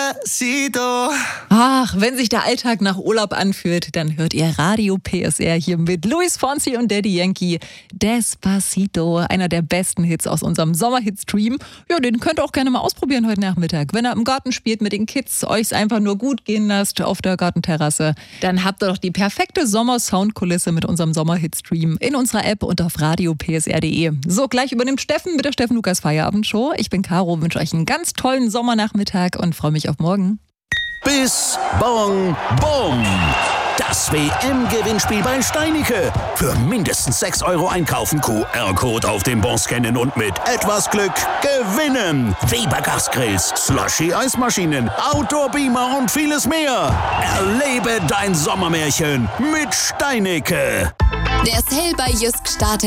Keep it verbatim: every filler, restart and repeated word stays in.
Despacito. Ach, wenn sich der Alltag nach Urlaub anfühlt, dann hört ihr Radio P S R hier mit Luis Fonsi und Daddy Yankee. Despacito, einer der besten Hits aus unserem Sommerhit-Stream. Ja, den könnt ihr auch gerne mal ausprobieren heute Nachmittag. Wenn ihr im Garten spielt mit den Kids, euch's einfach nur gut gehen lasst auf der Gartenterrasse, dann habt ihr doch die perfekte Sommer-Soundkulisse mit unserem Sommerhit-Stream in unserer App und auf radio p s r punkt d e. So, gleich übernimmt Steffen mit der Steffen Lukas Feierabendshow. Ich bin Caro, wünsche euch einen ganz tollen Sommernachmittag und freue mich auf morgen. Bis Bong Bom. Das W M-Gewinnspiel bei Steinike. Für mindestens sechs Euro einkaufen, Q R-Code auf dem Bon scannen und mit etwas Glück gewinnen. Weber Gasgrills, Slushy-Eismaschinen, Outdoor-Beamer und vieles mehr. Erlebe dein Sommermärchen mit Steinike. Der Sale bei Jysk startet